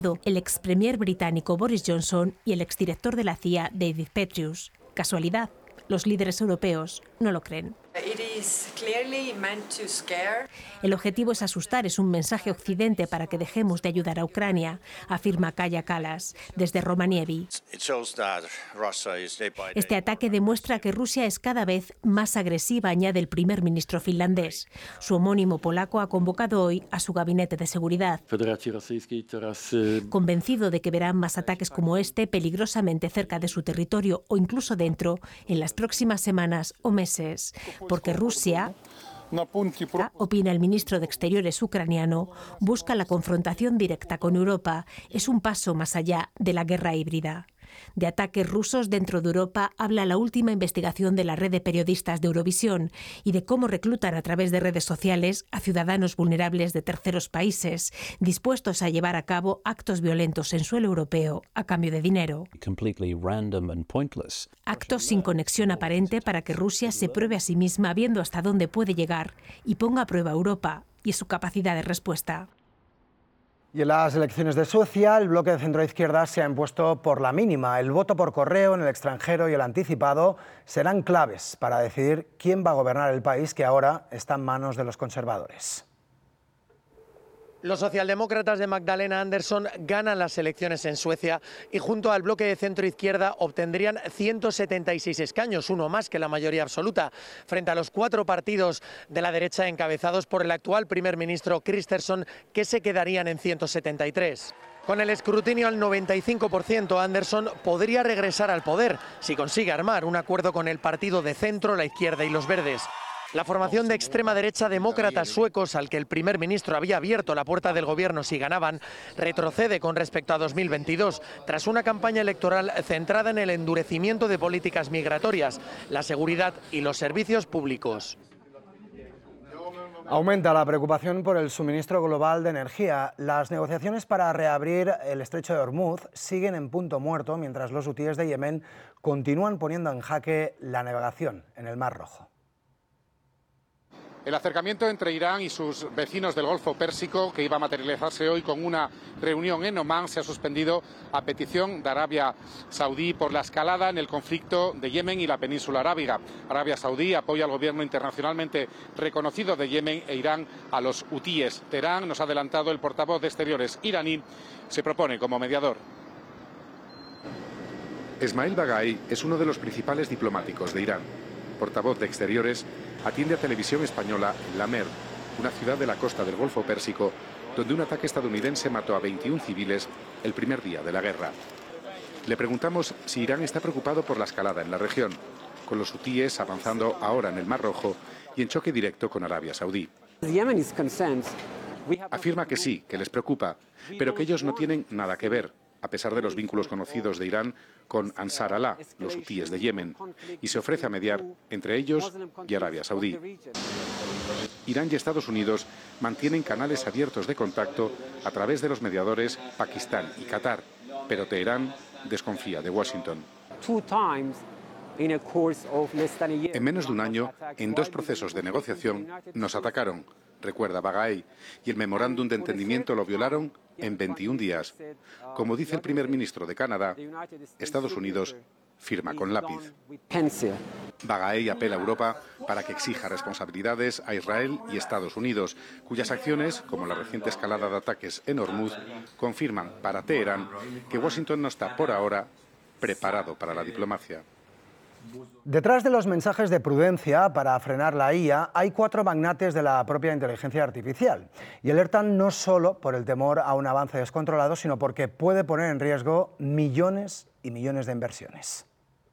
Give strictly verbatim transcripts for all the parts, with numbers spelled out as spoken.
el ex premier británico Boris Johnson y el exdirector de la C I A, David Petraeus. ¿Casualidad? Los líderes europeos no lo creen. El objetivo es asustar, es un mensaje a Occidente para que dejemos de ayudar a Ucrania, afirma Kaja Kallas, desde Rovaniemi. Este ataque demuestra que Rusia es cada vez más agresiva, añade el primer ministro finlandés. Su homónimo polaco ha convocado hoy a su gabinete de seguridad. Convencido de que verán más ataques como este peligrosamente cerca de su territorio o incluso dentro en las próximas semanas o meses. Porque Rusia, opina el ministro de Exteriores ucraniano, busca la confrontación directa con Europa. Es un paso más allá de la guerra híbrida. De ataques rusos dentro de Europa habla la última investigación de la red de periodistas de Eurovisión y de cómo reclutan a través de redes sociales a ciudadanos vulnerables de terceros países, dispuestos a llevar a cabo actos violentos en suelo europeo a cambio de dinero. Actos sin conexión aparente para que Rusia se pruebe a sí misma viendo hasta dónde puede llegar y ponga a prueba a Europa y su capacidad de respuesta. Y en las elecciones de Suecia, el bloque de centroizquierda se ha impuesto por la mínima. El voto por correo en el extranjero y el anticipado serán claves para decidir quién va a gobernar el país, que ahora está en manos de los conservadores. Los socialdemócratas de Magdalena Andersson ganan las elecciones en Suecia y junto al bloque de centro-izquierda obtendrían ciento setenta y seis escaños, uno más que la mayoría absoluta, frente a los cuatro partidos de la derecha encabezados por el actual primer ministro Kristersson, que se quedarían en ciento setenta y tres. Con el escrutinio al noventa y cinco por ciento, Andersson podría regresar al poder si consigue armar un acuerdo con el partido de centro, la izquierda y los verdes. La formación de extrema derecha demócratas suecos, al que el primer ministro había abierto la puerta del gobierno si ganaban, retrocede con respecto a dos mil veintidós, tras una campaña electoral centrada en el endurecimiento de políticas migratorias, la seguridad y los servicios públicos. Aumenta la preocupación por el suministro global de energía. Las negociaciones para reabrir el estrecho de Hormuz siguen en punto muerto, mientras los hutíes de Yemen continúan poniendo en jaque la navegación en el Mar Rojo. El acercamiento entre Irán y sus vecinos del Golfo Pérsico, que iba a materializarse hoy con una reunión en Omán, se ha suspendido a petición de Arabia Saudí por la escalada en el conflicto de Yemen y la península arábiga. Arabia Saudí apoya al gobierno internacionalmente reconocido de Yemen e Irán a los hutíes. Teherán, nos ha adelantado el portavoz de Exteriores iraní, se propone como mediador. Esmail Baghai es uno de los principales diplomáticos de Irán. Portavoz de Exteriores, atiende a Televisión Española en La Mer, una ciudad de la costa del Golfo Pérsico, donde un ataque estadounidense mató a veintiún civiles el primer día de la guerra. Le preguntamos si Irán está preocupado por la escalada en la región, con los hutíes avanzando ahora en el Mar Rojo y en choque directo con Arabia Saudí. Afirma que sí, que les preocupa, pero que ellos no tienen nada que ver, a pesar de los vínculos conocidos de Irán con Ansar Allah, los hutíes de Yemen, y se ofrece a mediar entre ellos y Arabia Saudí. Irán y Estados Unidos mantienen canales abiertos de contacto a través de los mediadores Pakistán y Qatar, pero Teherán desconfía de Washington. En menos de un año, en dos procesos de negociación, nos atacaron, recuerda Baghai, y el memorándum de entendimiento lo violaron en veintiún días. Como dice el primer ministro de Canadá, Estados Unidos firma con lápiz. Baghai apela a Europa para que exija responsabilidades a Israel y Estados Unidos, cuyas acciones, como la reciente escalada de ataques en Hormuz, confirman para Teherán que Washington no está por ahora preparado para la diplomacia. Detrás de los mensajes de prudencia para frenar la I A hay cuatro magnates de la propia inteligencia artificial y alertan no solo por el temor a un avance descontrolado, sino porque puede poner en riesgo millones y millones de inversiones.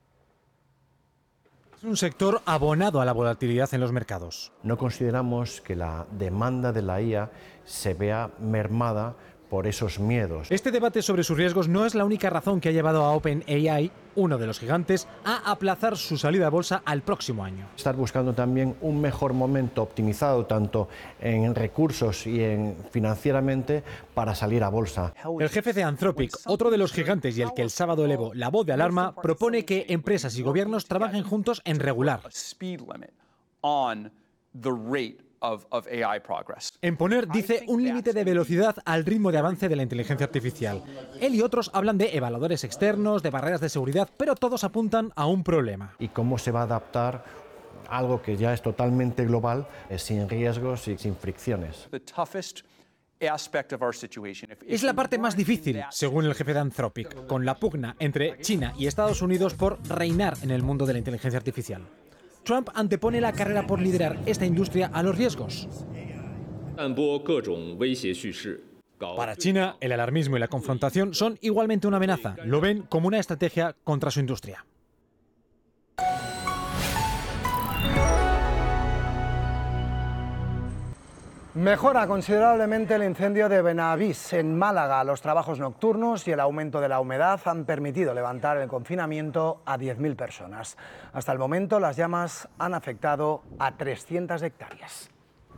Es un sector abonado a la volatilidad en los mercados. No consideramos que la demanda de la I A se vea mermada por esos miedos. Este debate sobre sus riesgos no es la única razón que ha llevado a OpenAI, uno de los gigantes, a aplazar su salida a bolsa al próximo año. Estar buscando también un mejor momento optimizado tanto en recursos y en financieramente para salir a bolsa. El jefe de Anthropic, otro de los gigantes y el que el sábado elevó la voz de alarma, propone que empresas y gobiernos trabajen juntos en regular En poner, dice, un límite de velocidad al ritmo de avance de la inteligencia artificial. Él y otros hablan de evaluadores externos, de barreras de seguridad, pero todos apuntan a un problema. ¿Y cómo se va a adaptar algo que ya es totalmente global, sin riesgos y sin fricciones? Es la parte más difícil, según el jefe de Anthropic, con la pugna entre China y Estados Unidos por reinar en el mundo de la inteligencia artificial. Trump antepone la carrera por liderar esta industria a los riesgos. Para China, el alarmismo y la confrontación son igualmente una amenaza. Lo ven como una estrategia contra su industria. Mejora considerablemente el incendio de Benavís, en Málaga. Los trabajos nocturnos y el aumento de la humedad han permitido levantar el confinamiento a diez mil personas. Hasta el momento, las llamas han afectado a trescientas hectáreas.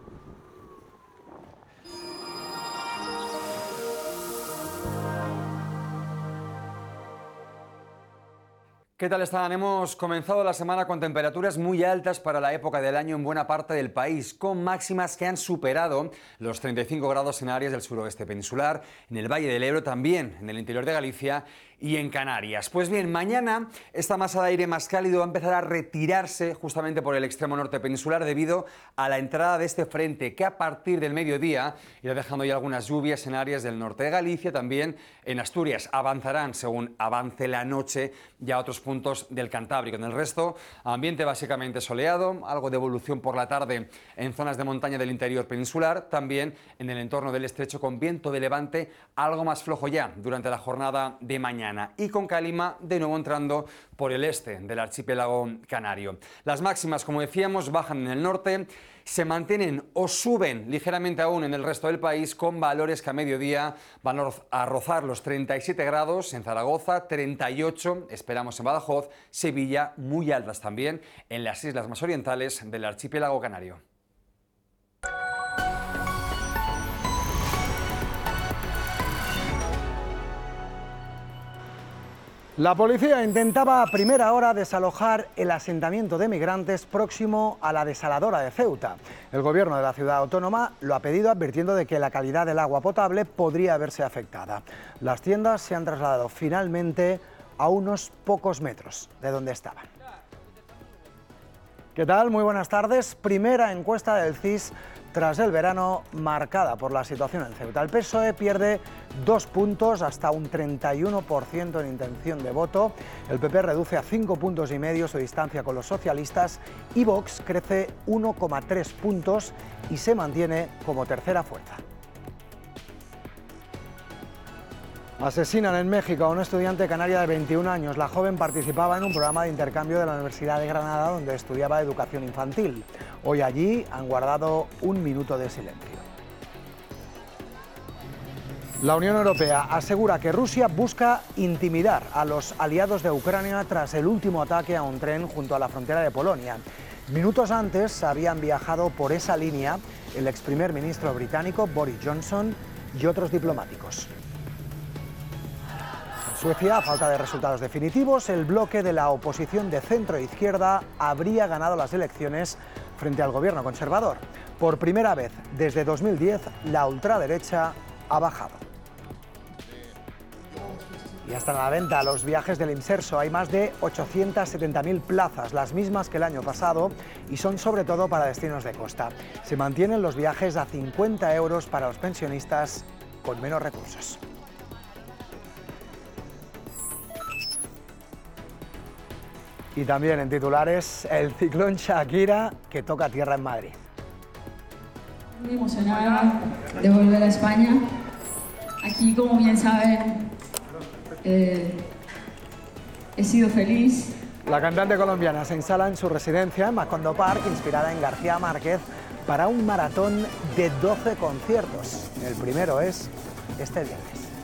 ¿Qué tal están? Hemos comenzado la semana con temperaturas muy altas para la época del año en buena parte del país, con máximas que han superado los treinta y cinco grados en áreas del suroeste peninsular, en el Valle del Ebro también, en el interior de Galicia y en Canarias. Pues bien, mañana esta masa de aire más cálido va a empezar a retirarse justamente por el extremo norte peninsular debido a la entrada de este frente que a partir del mediodía irá dejando ya algunas lluvias en áreas del norte de Galicia, también en Asturias. Avanzarán según avance la noche ya a otros puntos del Cantábrico. En el resto, ambiente básicamente soleado, algo de evolución por la tarde en zonas de montaña del interior peninsular, también en el entorno del estrecho con viento de levante algo más flojo ya durante la jornada de mañana. Y con calima de nuevo entrando por el este del archipiélago canario. Las máximas, como decíamos, bajan en el norte, se mantienen o suben ligeramente aún en el resto del país, con valores que a mediodía van a rozar los treinta y siete grados en Zaragoza, treinta y ocho esperamos en Badajoz, Sevilla, muy altas también en las islas más orientales del archipiélago canario. La policía intentaba a primera hora desalojar el asentamiento de migrantes próximo a la desaladora de Ceuta. El gobierno de la ciudad autónoma lo ha pedido advirtiendo de que la calidad del agua potable podría verse afectada. Las tiendas se han trasladado finalmente a unos pocos metros de donde estaban. ¿Qué tal? Muy buenas tardes. Primera encuesta del C I S tras el verano marcada por la situación en Ceuta. El P S O E pierde dos puntos, hasta un treinta y uno por ciento en intención de voto. El P P reduce a cinco puntos y medio su distancia con los socialistas y Vox crece uno coma tres puntos y se mantiene como tercera fuerza. Asesinan en México a una estudiante canaria de veintiún años. La joven participaba en un programa de intercambio de la Universidad de Granada donde estudiaba educación infantil. Hoy allí han guardado un minuto de silencio. La Unión Europea asegura que Rusia busca intimidar a los aliados de Ucrania tras el último ataque a un tren junto a la frontera de Polonia. Minutos antes habían viajado por esa línea el ex primer ministro británico Boris Johnson y otros diplomáticos. Suecia, a falta de resultados definitivos, el bloque de la oposición de centro-izquierda habría ganado las elecciones frente al gobierno conservador. Por primera vez desde dos mil diez, la ultraderecha ha bajado. Y hasta la venta los viajes del Imserso. Hay más de ochocientas setenta mil plazas, las mismas que el año pasado, y son sobre todo para destinos de costa. Se mantienen los viajes a cincuenta euros para los pensionistas con menos recursos. Y también en titulares, el ciclón Shakira, que toca tierra en Madrid. Muy emocionada de volver a España. Aquí, como bien saben, eh, he sido feliz. La cantante colombiana se instala en su residencia en Macondo Park, inspirada en García Márquez, para un maratón de doce conciertos. El primero es este viernes.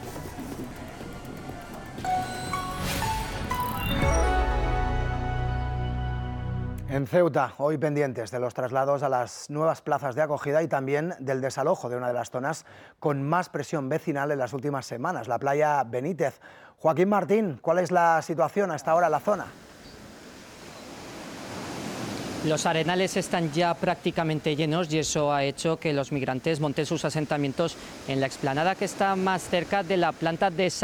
En Ceuta, hoy pendientes de los traslados a las nuevas plazas de acogida y también del desalojo de una de las zonas con más presión vecinal en las últimas semanas, la playa Benítez. Joaquín Martín, ¿cuál es la situación hasta ahora en la zona? Los arenales están ya prácticamente llenos y eso ha hecho que los migrantes monten sus asentamientos en la explanada que está más cerca de la planta de